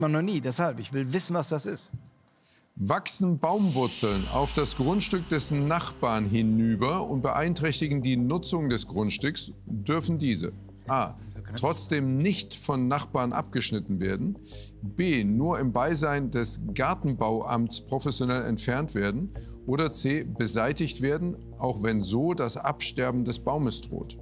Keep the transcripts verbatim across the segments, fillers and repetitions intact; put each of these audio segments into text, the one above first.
Man noch nie, deshalb. Ich will wissen, was das ist. Wachsen Baumwurzeln auf das Grundstück des Nachbarn hinüber und beeinträchtigen die Nutzung des Grundstücks, dürfen diese a. trotzdem nicht von Nachbarn abgeschnitten werden, b. nur im Beisein des Gartenbauamts professionell entfernt werden oder c. beseitigt werden, auch wenn so das Absterben des Baumes droht.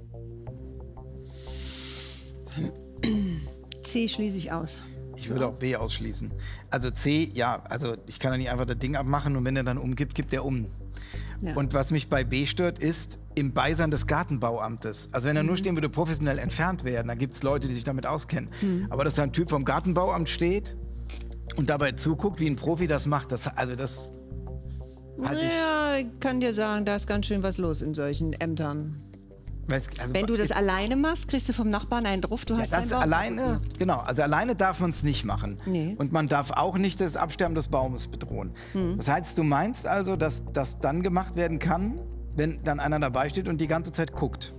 C schließe ich aus. Ich würde auch B ausschließen. Also C, ja, also ich kann ja nicht einfach das Ding abmachen und wenn er dann umgibt, gibt er um. Ja. Und was mich bei B stört, ist im Beisein des Gartenbauamtes. Also wenn er mhm. nur stehen würde, professionell entfernt werden, dann gibt es Leute, die sich damit auskennen. Mhm. Aber dass da ein Typ vom Gartenbauamt steht und dabei zuguckt, wie ein Profi das macht, das, also das halte ich... Ja, ich kann dir sagen, da ist ganz schön was los in solchen Ämtern. Also, wenn du das alleine machst, kriegst du vom Nachbarn einen drauf, du hast ja, das alleine, genau, also alleine darf man es nicht machen. Nee. Und man darf auch nicht das Absterben des Baumes bedrohen. Hm. Das heißt, du meinst also, dass das dann gemacht werden kann, wenn dann einer dabei steht und die ganze Zeit guckt.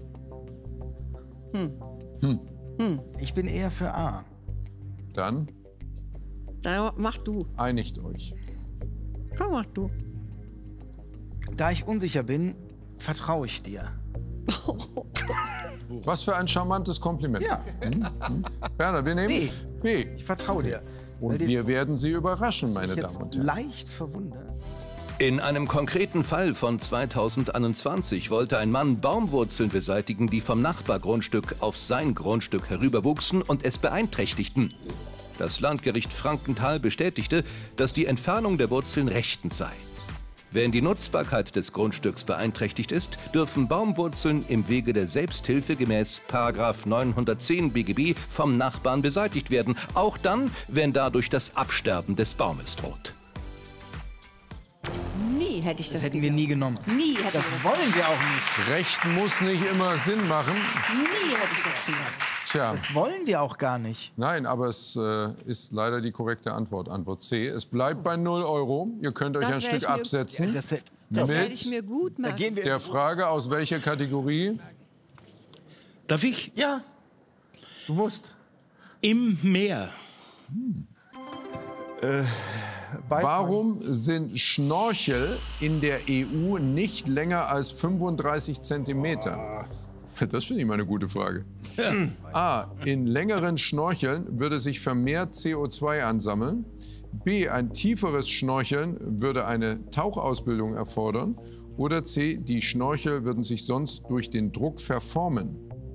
Hm. Hm. Hm. Ich bin eher für A. Dann? Dann mach du. Einigt euch. Komm, mach du. Da ich unsicher bin, vertraue ich dir. Was für ein charmantes Kompliment. Ja. Hm? Hm? Bernhard, wir nehmen B. B. Ich vertraue dir. Und wir werden Sie überraschen, meine Damen und Herren. Leicht verwundert. In einem konkreten Fall von zweitausendeinundzwanzig wollte ein Mann Baumwurzeln beseitigen, die vom Nachbargrundstück auf sein Grundstück herüberwuchsen und es beeinträchtigten. Das Landgericht Frankenthal bestätigte, dass die Entfernung der Wurzeln rechtens sei. Wenn die Nutzbarkeit des Grundstücks beeinträchtigt ist, dürfen Baumwurzeln im Wege der Selbsthilfe gemäß Paragraph neunhundertzehn B G B vom Nachbarn beseitigt werden, auch dann, wenn dadurch das Absterben des Baumes droht. Nie hätte ich das, das hätten genommen. wir nie genommen. Nie hätten das, wir das wollen wir auch nicht. Recht muss nicht immer Sinn machen. Nie hätte ich das genommen. Tja. Das wollen wir auch gar nicht. Nein, aber es äh, ist leider die korrekte Antwort. Antwort C. Es bleibt bei null Euro. Ihr könnt euch Das ein Stück absetzen. Ja, das das werde ich mir gut machen. Da gehen wir der Frage, aus welcher Kategorie? Darf ich? Ja, du musst. Im Meer. Hm. Äh, Warum sind Schnorchel in der E U nicht länger als fünfunddreißig Zentimeter? Das finde ich mal eine gute Frage. Ja. A. In längeren Schnorcheln würde sich vermehrt C O zwei ansammeln. B. Ein tieferes Schnorcheln würde eine Tauchausbildung erfordern. Oder C. Die Schnorchel würden sich sonst durch den Druck verformen.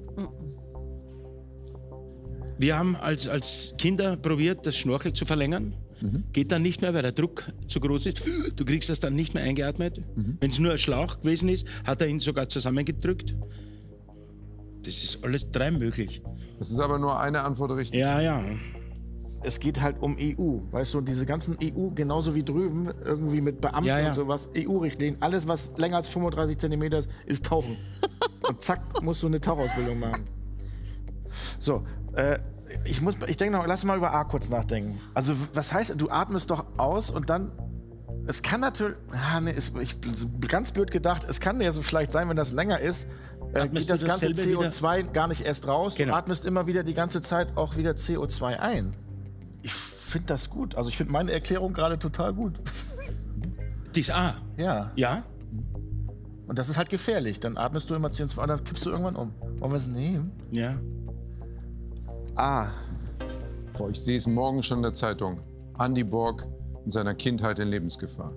Wir haben als, als Kinder probiert, das Schnorchel zu verlängern. Mhm. Geht dann nicht mehr, weil der Druck zu groß ist. Du kriegst das dann nicht mehr eingeatmet. Mhm. Wenn es nur ein Schlauch gewesen ist, hat er ihn sogar zusammengedrückt. Das ist alles drei möglich. Das ist aber nur eine Antwort richtig. Ja, ja. Es geht halt um E U, weißt du, diese ganzen E U, genauso wie drüben, irgendwie mit Beamten ja, ja. und sowas, E U-Richtlinien, alles, was länger als fünfunddreißig Zentimeter ist, ist Tauchen. Und zack, musst du eine Tauchausbildung machen. So, äh, ich, muss, ich denke noch, lass mal über A kurz nachdenken. Also, was heißt, du atmest doch aus und dann, es kann natürlich, ah, nee, ist, ich, ganz blöd gedacht, es kann ja so vielleicht sein, wenn das länger ist, äh, geht das ganze C O zwei wieder? Gar nicht erst raus, genau. Du atmest immer wieder die ganze Zeit auch wieder C O zwei ein. Ich finde das gut. Also ich finde meine Erklärung gerade total gut. Die ist A? Ja. Ja? Und das ist halt gefährlich. Dann atmest du immer C O zwei und dann kippst du irgendwann um. Wollen wir es nehmen? Ja. A. Boah, ich sehe es morgen schon in der Zeitung. Andy Borg in seiner Kindheit in Lebensgefahr.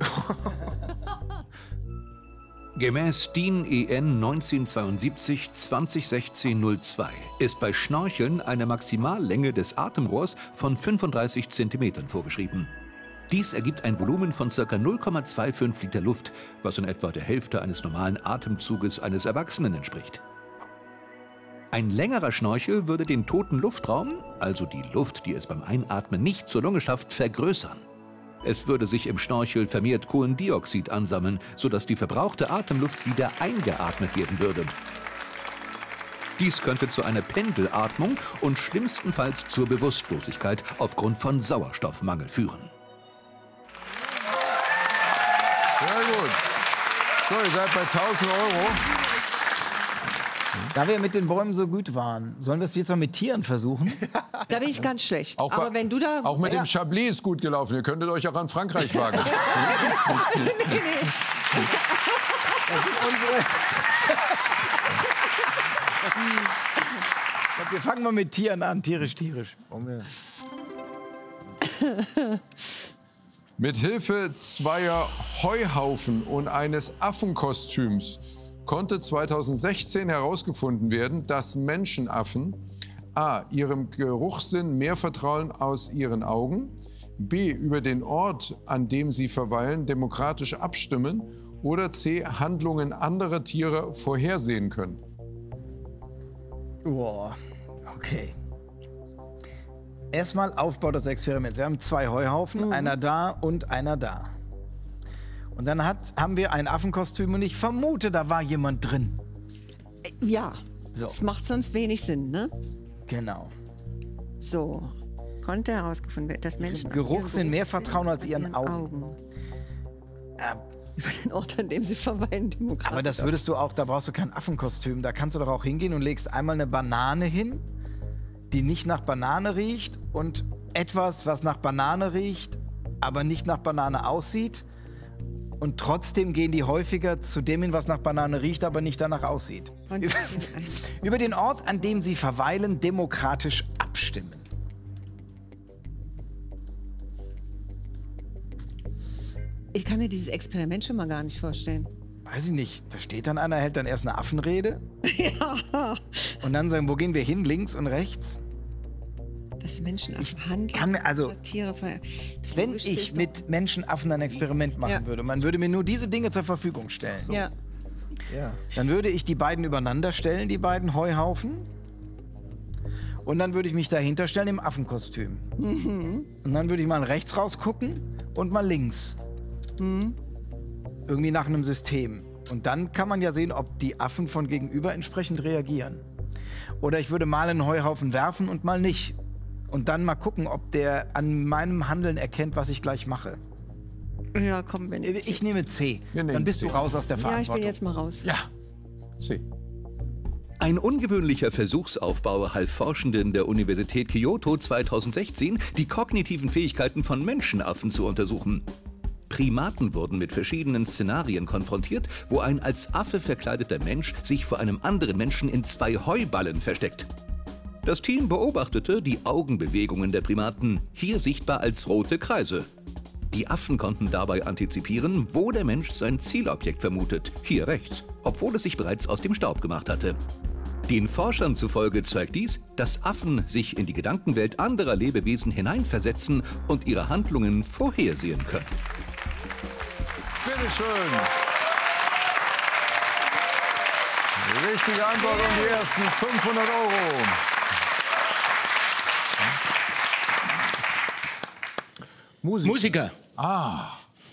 Gemäß D I N E N neunzehnhundertzweiundsiebzig zwanzig sechzehn null zwei ist bei Schnorcheln eine Maximallänge des Atemrohrs von fünfunddreißig Zentimetern vorgeschrieben. Dies ergibt ein Volumen von ca. null Komma fünfundzwanzig Liter Luft, was in etwa der Hälfte eines normalen Atemzuges eines Erwachsenen entspricht. Ein längerer Schnorchel würde den toten Luftraum, also die Luft, die es beim Einatmen nicht zur Lunge schafft, vergrößern. Es würde sich im Schnorchel vermehrt Kohlendioxid ansammeln, sodass die verbrauchte Atemluft wieder eingeatmet werden würde. Dies könnte zu einer Pendelatmung und schlimmstenfalls zur Bewusstlosigkeit aufgrund von Sauerstoffmangel führen. Sehr gut. So, ihr seid bei tausend Euro. Da wir mit den Bäumen so gut waren, sollen wir es jetzt mal mit Tieren versuchen? Da bin ich ganz schlecht. Auch, aber bei, wenn du da... auch mit ja. dem Chablis ist gut gelaufen. Ihr könntet euch auch an Frankreich wagen. nee, nee. Das sind unsere... Ich glaub, wir fangen mal mit Tieren an. Tierisch, tierisch. Mit Hilfe zweier Heuhaufen und eines Affenkostüms konnte zweitausendsechzehn herausgefunden werden, dass Menschenaffen a. ihrem Geruchssinn mehr vertrauen aus ihren Augen, b. über den Ort, an dem sie verweilen, demokratisch abstimmen oder c. Handlungen anderer Tiere vorhersehen können. Boah, okay. Erstmal Aufbau des Experiments. Wir haben zwei Heuhaufen, mhm. einer da und einer da. Und dann hat, haben wir ein Affenkostüm und ich vermute, da war jemand drin. Ja, so. Das macht sonst wenig Sinn, ne? Genau. So, konnte herausgefunden werden, dass Menschen... Geruchssinn mehr vertrauen als ihren, ihren Augen. Augen. Ja. Über den Ort, an dem sie verweilen, demokratisch. Aber das würdest du auch, da brauchst du kein Affenkostüm. Da kannst du doch auch hingehen und legst einmal eine Banane hin, die nicht nach Banane riecht und etwas, was nach Banane riecht, aber nicht nach Banane aussieht. Und trotzdem gehen die häufiger zu dem hin, was nach Banane riecht, aber nicht danach aussieht. Über, über den Ort, an dem sie verweilen, demokratisch abstimmen. Ich kann mir dieses Experiment schon mal gar nicht vorstellen. Weiß ich nicht. Da steht dann einer, hält dann erst eine Affenrede. Ja. Und dann sagen, wo gehen wir hin, links und rechts? Das Menschenaffen handeln. Kann mir also, Tiere, das wenn ich mit Menschenaffen ein Experiment machen ja. würde, man würde mir nur diese Dinge zur Verfügung stellen. So. Ja. Ja. Dann würde ich die beiden übereinander stellen, die beiden Heuhaufen. Und dann würde ich mich dahinter stellen im Affenkostüm. Mhm. Und dann würde ich mal rechts rausgucken und mal links. Mhm. Irgendwie nach einem System. Und dann kann man ja sehen, ob die Affen von gegenüber entsprechend reagieren. Oder ich würde mal einen Heuhaufen werfen und mal nicht. Und dann mal gucken, ob der an meinem Handeln erkennt, was ich gleich mache. Ja, komm, wenn ich, ich nehme C. Dann bist C. du raus aus der Verantwortung. Ja, ich bin jetzt mal raus. Ja, C. Ein ungewöhnlicher Versuchsaufbau half Forschenden der Universität Kyoto zweitausendsechzehn, die kognitiven Fähigkeiten von Menschenaffen zu untersuchen. Primaten wurden mit verschiedenen Szenarien konfrontiert, wo ein als Affe verkleideter Mensch sich vor einem anderen Menschen in zwei Heuballen versteckt. Das Team beobachtete die Augenbewegungen der Primaten, hier sichtbar als rote Kreise. Die Affen konnten dabei antizipieren, wo der Mensch sein Zielobjekt vermutet, hier rechts, obwohl es sich bereits aus dem Staub gemacht hatte. Den Forschern zufolge zeigt dies, dass Affen sich in die Gedankenwelt anderer Lebewesen hineinversetzen und ihre Handlungen vorhersehen können. Bitte schön. Richtige Antwort und die ersten fünfhundert Euro. Musiker. Musiker. Ah.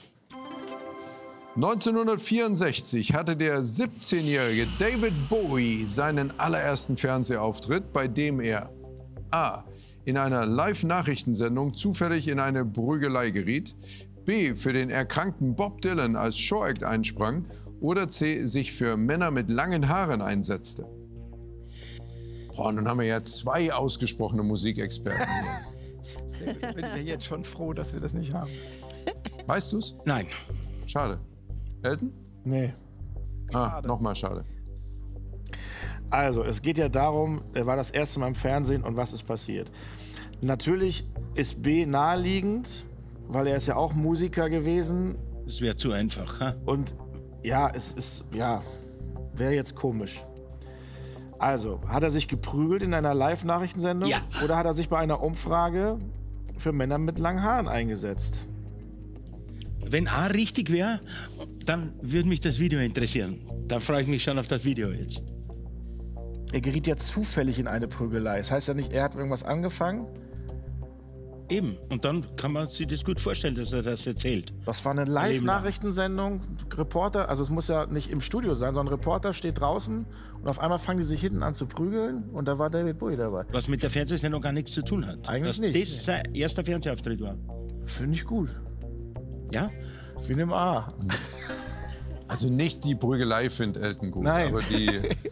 neunzehnhundertvierundsechzig hatte der siebzehnjährige David Bowie seinen allerersten Fernsehauftritt, bei dem er a. in einer Live-Nachrichtensendung zufällig in eine Prügelei geriet, b. für den erkrankten Bob Dylan als Showact einsprang oder c. sich für Männer mit langen Haaren einsetzte. Boah, nun haben wir ja zwei ausgesprochene Musikexperten hier. Ich bin ja jetzt schon froh, dass wir das nicht haben. Weißt du's? Nein. Schade. Elton? Nee. Ah, nochmal schade. Also, es geht ja darum, er war das erste Mal im Fernsehen und was ist passiert. Natürlich ist B naheliegend, weil er ist ja auch Musiker gewesen. Das wäre zu einfach, ha? Und ja, es ist, ja, wäre jetzt komisch. Also, hat er sich geprügelt in einer Live-Nachrichtensendung? Ja. Oder hat er sich bei einer Umfrage für Männer mit langen Haaren eingesetzt? Wenn A richtig wäre, dann würde mich das Video interessieren. Da freue ich mich schon auf das Video jetzt. Er geriet ja zufällig in eine Prügelei. Das heißt ja nicht, er hat irgendwas angefangen. Eben. Und dann kann man sich das gut vorstellen, dass er das erzählt. Das war eine Live-Nachrichtensendung. Reporter, also es muss ja nicht im Studio sein, sondern ein Reporter steht draußen und auf einmal fangen die sich hinten an zu prügeln und da war David Bowie dabei. Was mit der Fernsehsendung gar nichts zu tun hat. Eigentlich dass nicht. Das sein erster Fernsehauftritt war. Finde ich gut. Ja? Wir nehmen A. Also nicht die Prügelei findet Elton gut, Nein. aber die,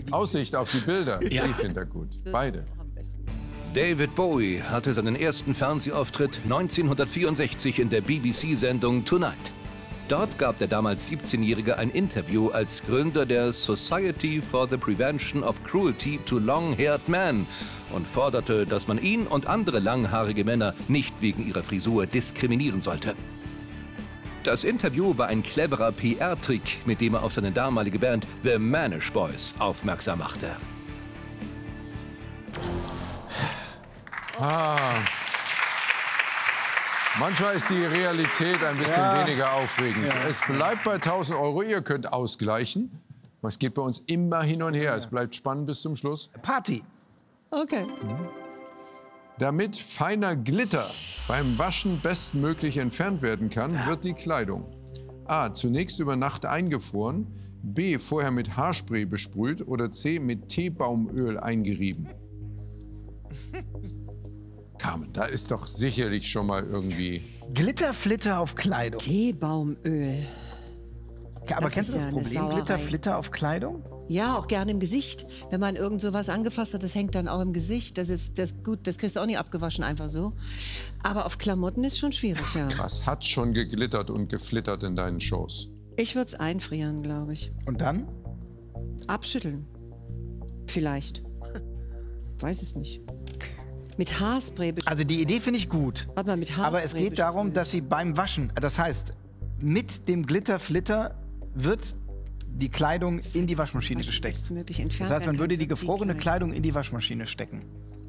Aussicht auf die Bilder. Ja. Ich finde das gut. Beide. David Bowie hatte seinen ersten Fernsehauftritt neunzehnhundertvierundsechzig in der B B C-Sendung Tonight. Dort gab der damals siebzehnjährige ein Interview als Gründer der Society for the Prevention of Cruelty to Long-Haired Men und forderte, dass man ihn und andere langhaarige Männer nicht wegen ihrer Frisur diskriminieren sollte. Das Interview war ein cleverer P R-Trick, mit dem er auf seine damalige Band The Manish Boys aufmerksam machte. Ah. Manchmal ist die Realität ein bisschen Ja. weniger aufregend. Ja. Es bleibt bei tausend Euro. Ihr könnt ausgleichen. Es geht bei uns immer hin und her. Es bleibt spannend bis zum Schluss. Party. Okay. Damit feiner Glitter beim Waschen bestmöglich entfernt werden kann, wird die Kleidung A. zunächst über Nacht eingefroren, B. vorher mit Haarspray besprüht oder C. mit Teebaumöl eingerieben. Carmen, da ist doch sicherlich schon mal irgendwie... Glitterflitter auf Kleidung. Teebaumöl. Ja, aber Das kennst ist du das ja eine Problem? Sauerei. Glitterflitter auf Kleidung? Ja, auch gerne im Gesicht. Wenn man irgend so was angefasst hat, das hängt dann auch im Gesicht. Das ist das gut, das kriegst du auch nicht abgewaschen einfach so. Aber auf Klamotten ist schon schwierig, ja. Was hat schon geglittert und geflittert in deinen Shows? Ich würde es einfrieren, glaube ich. Und dann? Abschütteln. Vielleicht. Weiß es nicht. Mit Haarspray. be- Also die Idee finde ich gut. Warte mal, mit Haarspray. Aber es geht darum, besprühen. dass sie beim Waschen, das heißt, mit dem Glitterflitter wird die Kleidung in die Waschmaschine gesteckt. bestmöglich entfernt Das heißt, man werden würde kann, die wird gefrorene Kleidung- Kleidung in die Waschmaschine stecken.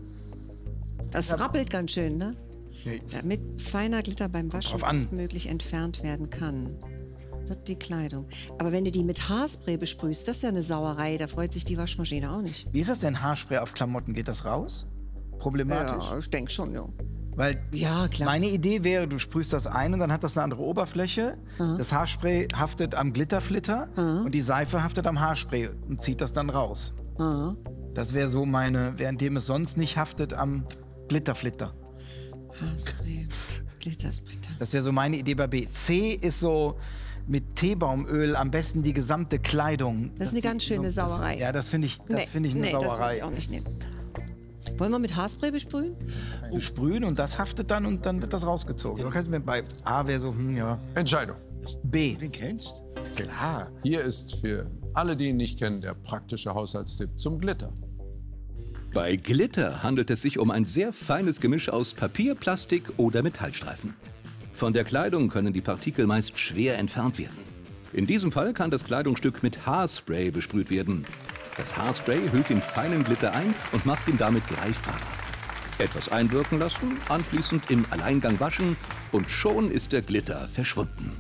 Das rappelt ganz schön, ne? Damit feiner Glitter beim Waschen Drauf an. bestmöglich entfernt werden kann. Wird die Kleidung. Aber wenn du die mit Haarspray besprühst, das ist ja eine Sauerei. Da freut sich die Waschmaschine auch nicht. Wie ist das denn, Haarspray auf Klamotten? Geht das raus? Problematisch? Ja, ich denke schon, ja. Weil Ja, klar. meine Idee wäre, du sprühst das ein und dann hat das eine andere Oberfläche. Das Haarspray haftet am Glitterflitter und die Seife haftet am Haarspray und zieht das dann raus. Ah. Das wäre so meine, währenddem es sonst nicht haftet am Glitterflitter. Haarspray, Glittersplitter. Das wäre so meine Idee bei B. C ist so mit Teebaumöl am besten die gesamte Kleidung. Das ist eine ganz schöne das, Sauerei. Ja, das finde ich, das Nee, finde ich eine nee, das würde Sauerei. ich auch nicht nehmen. Wollen wir mit Haarspray besprühen? Sprühen und das haftet dann und dann wird das rausgezogen. Du kannst mir bei A wäre so, hm, ja. Entscheidung. B. Den kennst? Klar. Hier ist für alle, die ihn nicht kennen, der praktische Haushaltstipp zum Glitter. Bei Glitter handelt es sich um ein sehr feines Gemisch aus Papier, Plastik oder Metallstreifen. Von der Kleidung können die Partikel meist schwer entfernt werden. In diesem Fall kann das Kleidungsstück mit Haarspray besprüht werden. Das Haarspray hüllt den feinen Glitter ein und macht ihn damit greifbarer. Etwas einwirken lassen, anschließend im Alleingang waschen und schon ist der Glitter verschwunden.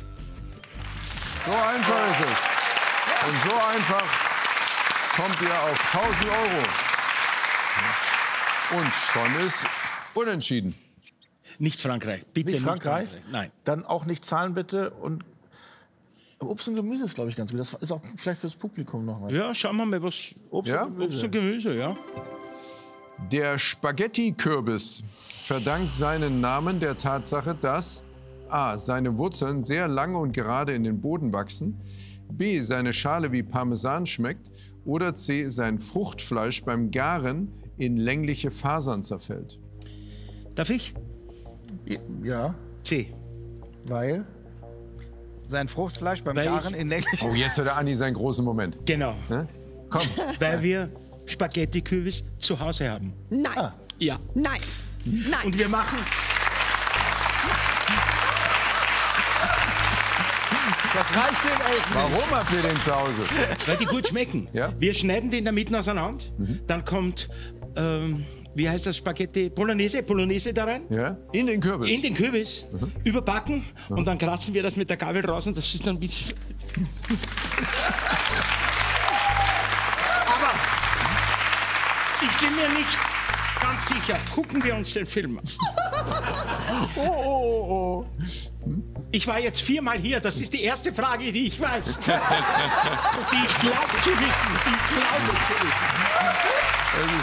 So einfach ist es. Und so einfach kommt ihr auf tausend Euro. Und schon ist unentschieden. Nicht Frankreich. Bitte Nicht Frankreich? Nein. Dann auch nicht zahlen bitte und Obst und Gemüse ist, glaube ich, ganz gut. Das ist auch vielleicht fürs Publikum noch was. Ja, schauen wir mal, was Obst Ja? und Obst Gemüse. und Gemüse, ja. Der Spaghetti-Kürbis verdankt seinen Namen der Tatsache, dass A. seine Wurzeln sehr lang und gerade in den Boden wachsen, B. seine Schale wie Parmesan schmeckt oder C. sein Fruchtfleisch beim Garen in längliche Fasern zerfällt. Darf ich? Ja, C. weil... Sein Fruchtfleisch beim Weil Garen ich- in länglichen... Oh, jetzt hat der Andi seinen großen Moment. Genau. Ne? Komm. Weil wir Spaghetti-Kürbis zu Hause haben. Nein. Ja. Nein. Nein. Und wir machen... Das reicht dem Elten. Warum habt ihr den zu Hause? Weil die gut schmecken. Ja? Wir schneiden die in der Mitte auseinander. Dann kommt, ähm, wie heißt das, Spaghetti? Bolognese, Bolognese da rein. Ja? In den Kürbis. In den Kürbis, überbacken und dann kratzen wir das mit der Gabel raus und das ist dann ein bisschen... Aber ich bin mir nicht ganz sicher. Gucken wir uns den Film an. Oh, oh, oh, oh. Ich war jetzt viermal hier. Das ist die erste Frage, die ich weiß. Die ich glaube zu wissen. Die ich glaube zu wissen.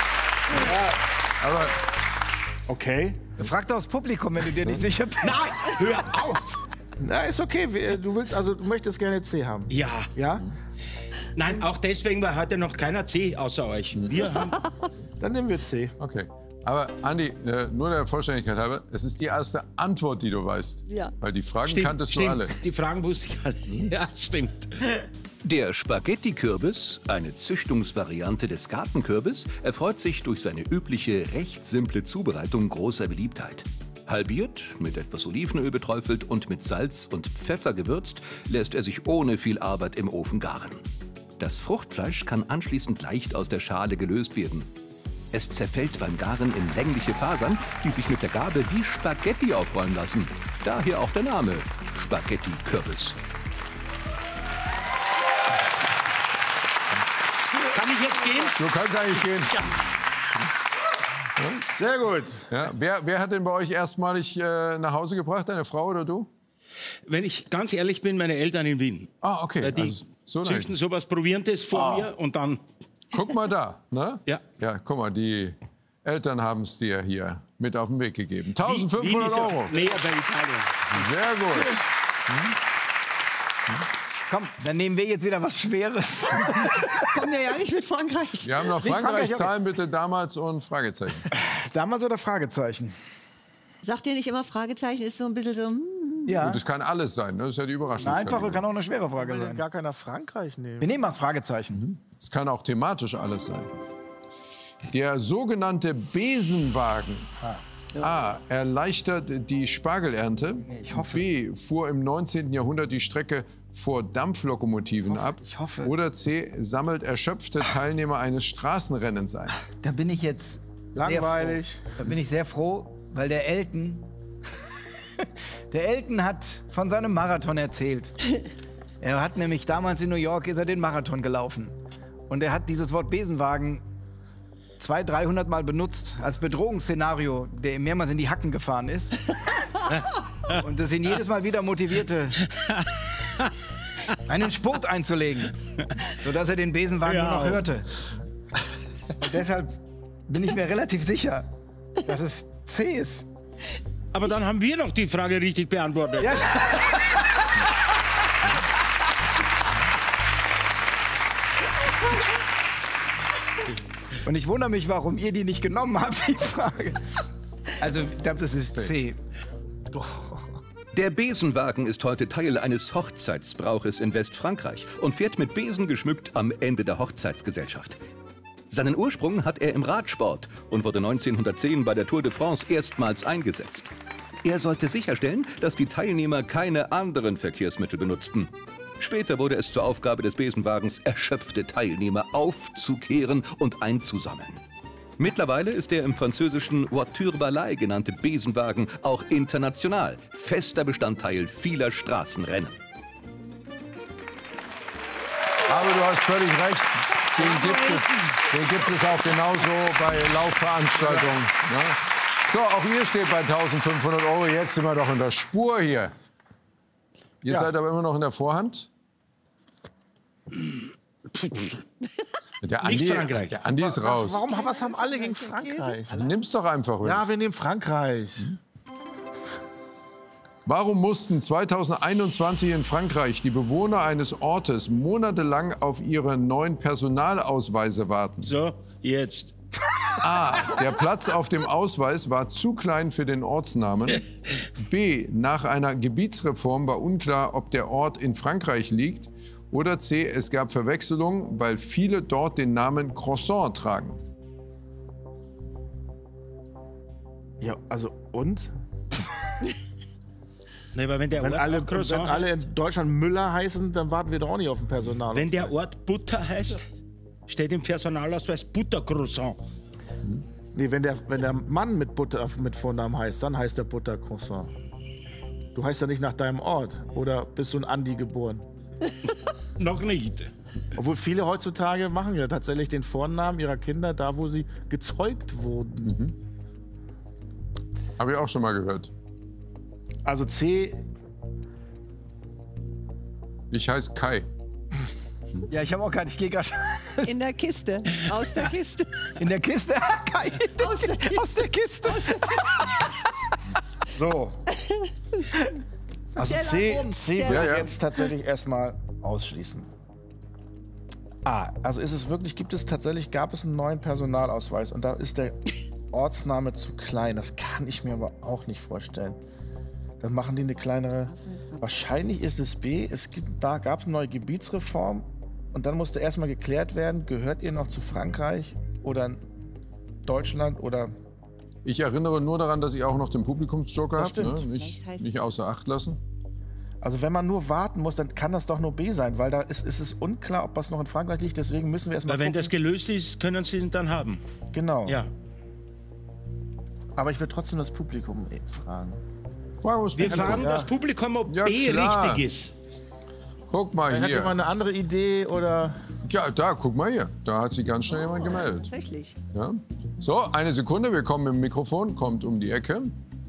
Aber Okay. Frag doch das Publikum, wenn du dir nicht sicher bist. Nein, hör auf. Na, ist okay. Wir- Du willst also, du möchtest gerne C haben. Ja, Ja? Nein, auch deswegen, weil heute noch keiner C außer euch. Wir haben... Dann nehmen wir C. Okay. Aber Andi, äh, nur der Vollständigkeit halber, es ist die erste Antwort, die du weißt. Ja. Weil die Fragen Stimmt, kanntest stimmt. du alle. Die Fragen wusste ich alle. Ja, stimmt. Der Spaghetti-Kürbis, eine Züchtungsvariante des Gartenkürbis, erfreut sich durch seine übliche, recht simple Zubereitung großer Beliebtheit. Halbiert, mit etwas Olivenöl beträufelt und mit Salz und Pfeffer gewürzt, lässt er sich ohne viel Arbeit im Ofen garen. Das Fruchtfleisch kann anschließend leicht aus der Schale gelöst werden. Es zerfällt beim Garen in längliche Fasern, die sich mit der Gabel wie Spaghetti aufrollen lassen. Daher auch der Name Spaghetti-Kürbis. Kann ich jetzt gehen? Du kannst eigentlich gehen. Ja. Sehr gut. Ja, wer, wer hat denn bei euch erstmalig äh, nach Hause gebracht, deine Frau oder du? Wenn ich ganz ehrlich bin, meine Eltern in Wien. Ah, okay. Weil die Also, so züchten nein. sowas, probieren das vor Ah. mir und dann... Guck mal da, ne? Ja. Ja, guck mal, die Eltern haben es dir hier mit auf den Weg gegeben. Wien eintausendfünfhundert ist ja Euro. näher bei Italien. Sehr gut. Komm, dann nehmen wir jetzt wieder was Schweres. Kommen wir ja nicht mit Frankreich. Wir haben noch Nicht Frankreich, Frankreich, okay. Zahlen bitte damals und Fragezeichen. Damals oder Fragezeichen? Sagt ihr nicht immer Fragezeichen? Ist so ein bisschen so... Hm. Ja. Und das kann alles sein, ne? Das ist ja die Überraschung. Eine einfache kann auch eine schwere Frage Will sein. gar keiner Frankreich nehmen. Wir nehmen mal das Fragezeichen. Es kann auch thematisch alles sein. Der sogenannte Besenwagen A. erleichtert die Spargelernte. Ich hoffe. B. fuhr im neunzehnten Jahrhundert die Strecke vor Dampflokomotiven ab. ich hoffe. Oder C. sammelt erschöpfte Teilnehmer eines Straßenrennens ein. Da bin ich jetzt Langweilig. sehr froh. Da bin ich sehr froh, weil der Elton, der Elton hat von seinem Marathon erzählt. Er hat nämlich damals in New York ist er den Marathon gelaufen und er hat dieses Wort Besenwagen zweihundert, dreihundert Mal benutzt als Bedrohungsszenario, der ihm mehrmals in die Hacken gefahren ist. Und das ihn jedes Mal wieder motivierte, einen Spurt einzulegen, sodass er den Besenwagen Ja. nur noch hörte. Und deshalb bin ich mir relativ sicher, dass es C ist. Aber dann haben wir doch die Frage richtig beantwortet. Ja. Und ich wundere mich, warum ihr die nicht genommen habt, die Frage. Also, ich glaube, das ist C. Der Besenwagen ist heute Teil eines Hochzeitsbrauches in Westfrankreich und fährt mit Besen geschmückt am Ende der Hochzeitsgesellschaft. Seinen Ursprung hat er im Radsport und wurde neunzehnhundertzehn bei der Tour de France erstmals eingesetzt. Er sollte sicherstellen, dass die Teilnehmer keine anderen Verkehrsmittel benutzten. Später wurde es zur Aufgabe des Besenwagens, erschöpfte Teilnehmer aufzukehren und einzusammeln. Mittlerweile ist der im französischen Voiture Balai genannte Besenwagen auch international fester Bestandteil vieler Straßenrennen. Aber du hast völlig recht. Den gibt es, den gibt es auch genauso bei Laufveranstaltungen. Ne? So, auch ihr steht bei eintausendfünfhundert Euro. Jetzt sind wir doch in der Spur hier. Ihr Ja. seid aber immer noch in der Vorhand. Der Andi, Nicht Frankreich. der Andi ist raus. Was, warum, was haben alle gegen Frankreich? Also nimm's doch einfach. Ja, wir nehmen Frankreich. Warum mussten zweitausendeinundzwanzig in Frankreich die Bewohner eines Ortes monatelang auf ihre neuen Personalausweise warten? So, jetzt. A. Der Platz auf dem Ausweis war zu klein für den Ortsnamen. B. Nach einer Gebietsreform war unklar, ob der Ort in Frankreich liegt. Oder C. Es gab Verwechslungen, weil viele dort den Namen Croissant tragen. Ja, also und? Nee, weil wenn der Wenn Ort alle, auch Croissant wenn alle heißt, in Deutschland Müller heißen, dann warten wir doch auch nicht auf den Personal. wenn der Ort Butter heißt, steht im Personalausweis Buttercroissant. Nee, wenn der, wenn der Mann mit Butter mit Vornamen heißt, dann heißt der Buttercroissant. Du heißt ja nicht nach deinem Ort. Oder bist du in Andi geboren? Noch nicht. Obwohl viele heutzutage machen ja tatsächlich den Vornamen ihrer Kinder da, wo sie gezeugt wurden. Habe ich auch schon mal gehört. Also C, Ich heiße Kai. Ja, ich habe auch gerade, ich gehe gerade In der Kiste. Aus der Kiste. in der Kiste. Geil. Aus der Kiste. Aus der Kiste. so. Also Der C, lag oben. C Der würde lag ich oben. jetzt tatsächlich erstmal ausschließen. A. Also ist es wirklich, gibt es tatsächlich, gab es einen neuen Personalausweis und da ist der Ortsname zu klein. Das kann ich mir aber auch nicht vorstellen. Dann machen die eine kleinere. Wahrscheinlich ist es B. Es gibt, da gab es eine neue Gebietsreform und dann musste erstmal geklärt werden, gehört ihr noch zu Frankreich oder Deutschland oder... Ich erinnere nur daran, dass ich auch noch den Publikumsjoker Das habe. Ne? stimmt. Nicht, nicht außer Acht lassen. Also wenn man nur warten muss, dann kann das doch nur B sein, weil da ist, ist es unklar, ob das noch in Frankreich liegt. Deswegen müssen wir erstmal Weil wenn gucken. das gelöst ist, können Sie ihn dann haben. Genau. Ja. Aber ich will trotzdem das Publikum fragen. Wir fragen das Publikum, ob Ja, B klar. richtig ist. Guck mal Hat hier. jemand eine andere Idee oder... Ja, da, guck mal hier. Da hat sich ganz schnell jemand gemeldet. Tatsächlich. Ja. So, eine Sekunde, wir kommen mit dem Mikrofon, kommt um die Ecke.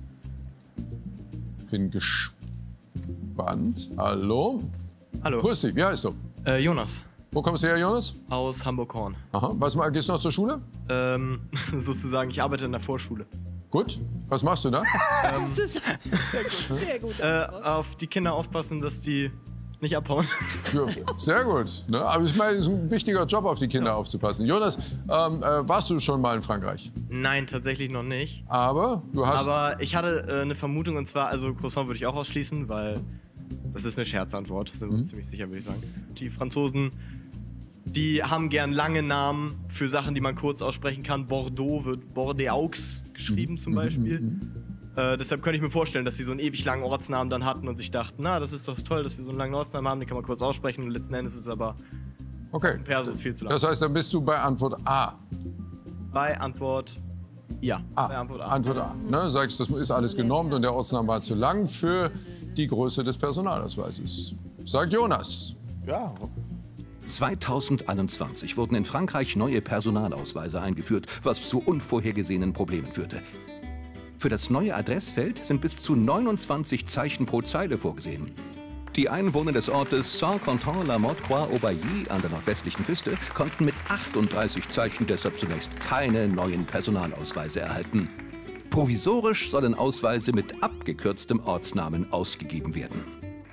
Bin gespannt. Hallo? Hallo, Grüß dich, wie heißt du? äh, Jonas Wo kommst du her, Jonas? aus Hamburg-Horn. Aha. Was, ma- gehst du noch zur Schule? Ähm, sozusagen, ich arbeite in der Vorschule. Gut. Was machst du da? Sehr gut. Sehr gut. Äh, auf die Kinder aufpassen, dass die nicht abhauen. Ja, sehr gut. Ne? Aber ich meine, es ist ein wichtiger Job, auf die Kinder aufzupassen. Jonas, ähm, äh, warst du schon mal in Frankreich? Nein, tatsächlich noch nicht. Aber du hast... Aber ich hatte äh, eine Vermutung, und zwar, also Croissant würde ich auch ausschließen, weil das ist eine Scherzantwort, sind wir uns ziemlich sicher, würde ich sagen. Die Franzosen, die haben gern lange Namen für Sachen, die man kurz aussprechen kann. Bordeaux wird Bordeaux geschrieben zum Beispiel. Äh, deshalb könnte ich mir vorstellen, dass sie so einen ewig langen Ortsnamen dann hatten und sich dachten, na, das ist doch toll, dass wir so einen langen Ortsnamen haben, den kann man kurz aussprechen. Und letzten Endes ist es aber Okay. Perso viel zu lang. Das heißt, dann bist du bei Antwort A. Bei Antwort ja. A. Bei Antwort A. Antwort A. Ne, sagst, das ist alles genormt und der Ortsname war zu lang für die Größe des Personalausweises. Sagt Jonas. Ja, zweitausendeinundzwanzig wurden in Frankreich neue Personalausweise eingeführt, was zu unvorhergesehenen Problemen führte. Für das neue Adressfeld sind bis zu neunundzwanzig Zeichen pro Zeile vorgesehen. Die Einwohner des Ortes Saint-Quentin-la-Motte-Croix-Aubailly an der nordwestlichen Küste konnten mit achtunddreißig Zeichen deshalb zunächst keine neuen Personalausweise erhalten. Provisorisch sollen Ausweise mit abgekürztem Ortsnamen ausgegeben werden.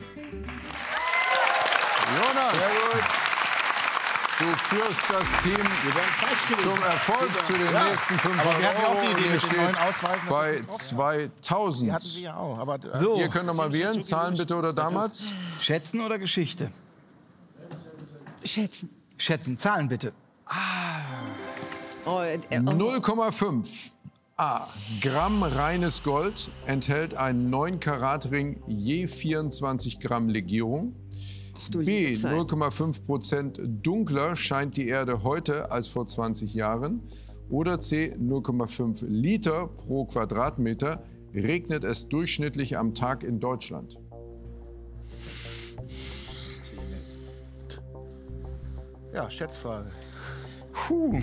Jonas, du führst das Team zum Erfolg zu den nächsten fünfhundert aber wir hatten ja auch die Euro. Idee Ihr mit den steht neuen Ausweisen. dass bei das nicht drauf- Die zweitausend. hatten wir ja auch. Aber, äh, So. Ihr könnt noch mal wählen, Zahlen bitte oder damals? Schätzen oder Geschichte? Schätzen. Schätzen, Zahlen bitte. Oh, äh, oh. null Komma fünf. A. Gramm reines Gold enthält ein neun Karat Ring je vierundzwanzig Gramm Legierung. du B. liebe Zeit. null Komma fünf Prozent dunkler scheint die Erde heute als vor zwanzig Jahren. Oder C. null Komma fünf Liter pro Quadratmeter regnet es durchschnittlich am Tag in Deutschland. ja, Schätzfrage. Puh.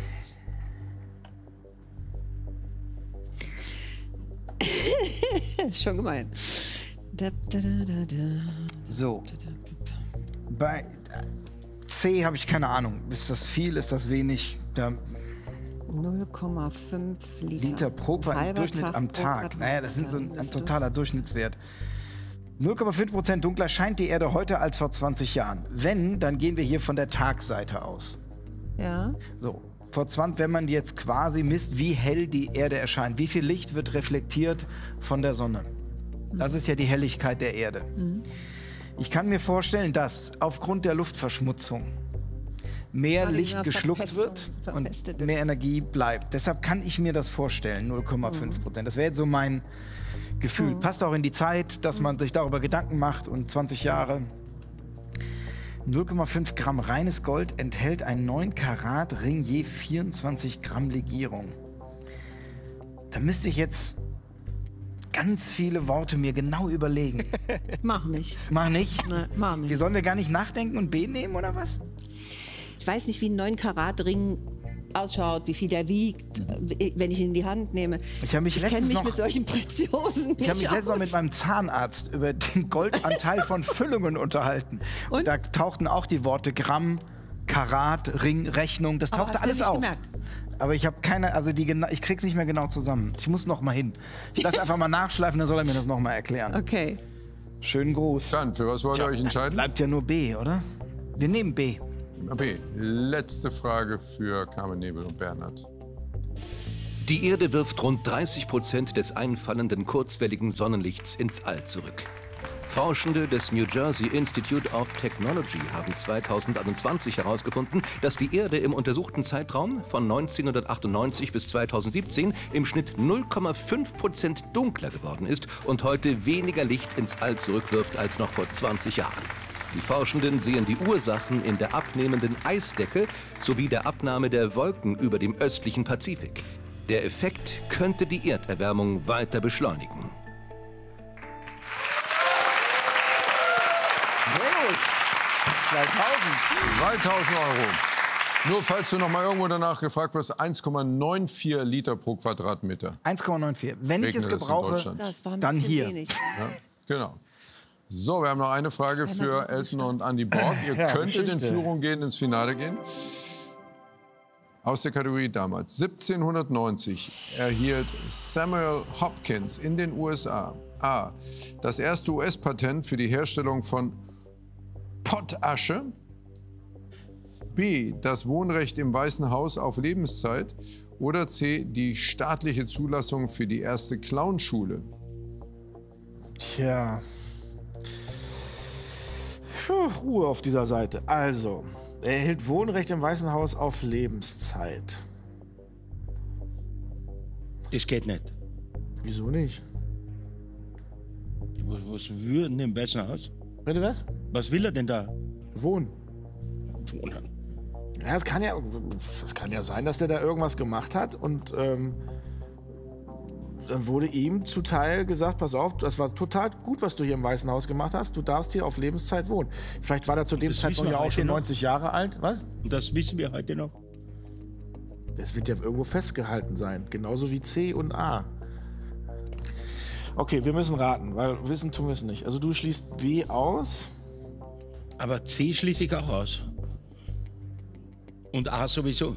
Ist schon gemein. Da, da, da, da, da. So. Bei C habe ich keine Ahnung. Ist das viel, ist das wenig? Da null Komma fünf Liter. Liter pro Quadrat Halber Durchschnitt Tag am pro Tag. Naja, das sind so ein, ein Quadratmeter. totaler Durchschnittswert. null Komma fünf Prozent dunkler scheint die Erde heute als vor zwanzig Jahren. Wenn, dann gehen wir hier von der Tagseite aus. Ja. So, vor zwanzig, wenn man jetzt quasi misst, wie hell die Erde erscheint, wie viel Licht wird reflektiert von der Sonne. Das ist ja die Helligkeit der Erde. Ich kann mir vorstellen, dass aufgrund der Luftverschmutzung mehr Gerade Licht dieser geschluckt Verpestung- wird und Verpestete. mehr Energie bleibt. Deshalb kann ich mir das vorstellen, null Komma fünf Prozent. Das wäre jetzt so mein Gefühl. Passt auch in die Zeit, dass man sich darüber Gedanken macht und zwanzig Jahre. null Komma fünf Gramm reines Gold enthält ein neun Karat Ring je vierundzwanzig Gramm Legierung. Da müsste ich jetzt ganz viele Worte mir genau überlegen. Mach nicht. Mach nicht? Ne, mach nicht. Wir sollen wir gar nicht nachdenken und B nehmen oder was? Ich weiß nicht, wie ein neun Karat Ring ausschaut, wie viel der wiegt, wenn ich ihn in die Hand nehme. Ich habe mich ich letztens kenne mich noch- mit solchen Preziosen Ich habe mich nicht letztens noch aus. mit meinem Zahnarzt über den Goldanteil von Füllungen unterhalten. Und? Und? Da tauchten auch die Worte Gramm, Karat, Ring, Rechnung, das Aber tauchte hast du alles nicht auf. gemerkt? Aber ich habe keine, also die, gena- ich krieg's nicht mehr genau zusammen. Ich muss noch mal hin. Ich lasse einfach mal nachschleifen, dann soll er mir das noch mal erklären. Okay. Schönen Gruß. Dann, für was wollt ihr euch entscheiden? Bleibt ja nur B, oder? Wir nehmen B. B. Letzte Frage für Carmen Nebel und Bernhard. Die Erde wirft rund dreißig Prozent des einfallenden kurzwelligen Sonnenlichts ins All zurück. Forschende des New Jersey Institute of Technology haben zweitausendeinundzwanzig herausgefunden, dass die Erde im untersuchten Zeitraum von neunzehnhundertachtundneunzig bis zweitausendsiebzehn im Schnitt null Komma fünf Prozent dunkler geworden ist und heute weniger Licht ins All zurückwirft als noch vor zwanzig Jahren. Die Forschenden sehen die Ursachen in der abnehmenden Eisdecke sowie der Abnahme der Wolken über dem östlichen Pazifik. Der Effekt könnte die Erderwärmung weiter beschleunigen. zweitausend. zweitausend Euro. Nur falls du noch mal irgendwo danach gefragt wirst, eins Komma neunundneunzig Liter pro Quadratmeter. eins Komma neunundneunzig. Wenn ich es Regnet es in gebrauche, Deutschland. Das war ein dann bisschen hier. wenig. Ja, genau. So, wir haben noch eine Frage Wenn man für so Elton stark- und Andy Borg. Ihr Ja, könntet in Geschichte. Führung gehen, ins Finale gehen. Aus der Kategorie damals. siebzehnhundertneunzig erhielt Samuel Hopkins in den U S A A. das erste U S-Patent für die Herstellung von Pottasche. B. das Wohnrecht im Weißen Haus auf Lebenszeit. Oder C. die staatliche Zulassung für die erste Clownschule. Tja. Puh, Ruhe auf dieser Seite. Also, er erhielt Wohnrecht im Weißen Haus auf Lebenszeit. Das geht nicht. Wieso nicht? Was, was will denn im Weißen Haus? Bitte was? Was will er denn da? Wohnen. Wohnen. Ja, es kann ja, es kann ja sein, dass der da irgendwas gemacht hat und ähm, dann wurde ihm zuteil gesagt, pass auf, das war total gut, was du hier im Weißen Haus gemacht hast. Du darfst hier auf Lebenszeit wohnen. Vielleicht war er zu dem das Zeitpunkt wissen wir ja auch heute schon noch. neunzig Jahre alt. Was? Und das wissen wir heute noch. Das wird ja irgendwo festgehalten sein. Genauso wie C und A. Okay, wir müssen raten, weil wissen tun wir es nicht. Also du schließt B aus. Aber C schließe ich auch aus. Und A sowieso.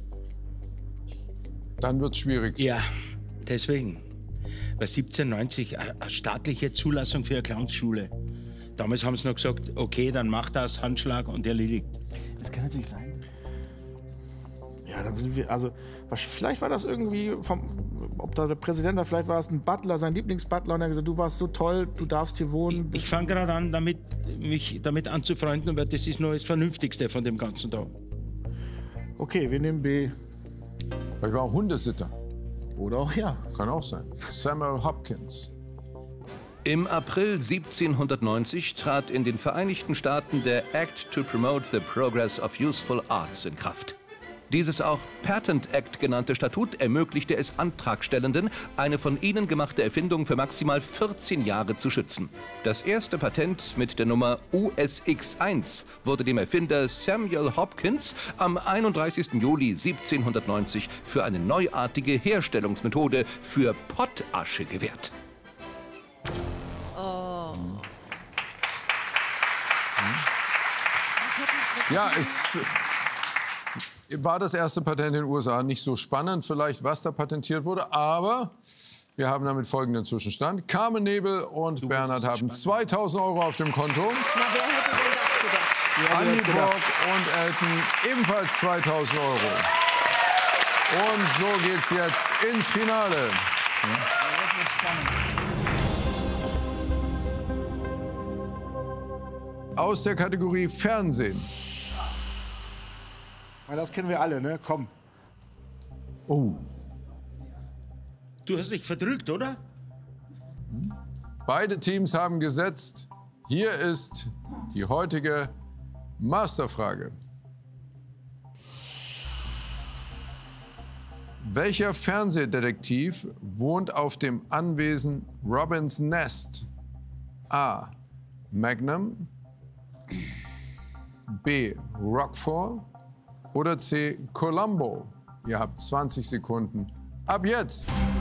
Dann wird's schwierig. Ja, deswegen. Bei siebzehnhundertneunzig eine eine staatliche Zulassung für eine Clownsschule. Damals haben sie noch gesagt, okay, dann mach das, Handschlag und erledigt. Das kann natürlich sein. Ja, dann sind wir, also was- vielleicht war das irgendwie vom, ob da der Präsident da, vielleicht war es ein Butler, sein Lieblingsbutler und er hat gesagt, du warst so toll, du darfst hier wohnen. Ich fange gerade an, damit, mich damit anzufreunden, weil das ist nur das Vernünftigste von dem Ganzen da. Okay, wir nehmen B. Vielleicht war auch Hundesitter. Oder auch ja. Kann auch sein. Samuel Hopkins. Im April siebzehnhundertneunzig trat in den Vereinigten Staaten der Act to Promote the Progress of Useful Arts in Kraft. Dieses auch Patent Act genannte Statut ermöglichte es Antragstellenden, eine von ihnen gemachte Erfindung für maximal vierzehn Jahre zu schützen. Das erste Patent mit der Nummer U S X eins wurde dem Erfinder Samuel Hopkins am einunddreißigsten Juli siebzehnhundertneunzig für eine neuartige Herstellungsmethode für Pottasche gewährt. Oh. Ja, es war das erste Patent in den U S A. Nicht so spannend vielleicht, was da patentiert wurde, aber wir haben damit folgenden Zwischenstand. Carmen Nebel und Bernhard haben zweitausend Euro auf dem Konto. Na, wer hätte wohl das gedacht? Andy Borg und Elton ebenfalls zweitausend Euro. Und so geht's jetzt ins Finale. Aus der Kategorie Fernsehen. Ja, das kennen wir alle, ne? Komm. Oh, Du hast dich verdrückt, oder? beide Teams haben gesetzt. Hier ist die heutige Masterfrage. Welcher Fernsehdetektiv wohnt auf dem Anwesen Robins Nest? A. Magnum, B. Rockford oder C. Columbo? Ihr habt zwanzig Sekunden. Ab jetzt!